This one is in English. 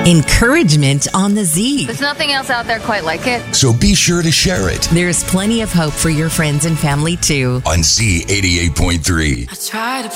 encouragement on the Z. There's nothing else out there quite like it. So be sure to share it There's plenty of hope for your friends and family, too. on Z88.3. I try to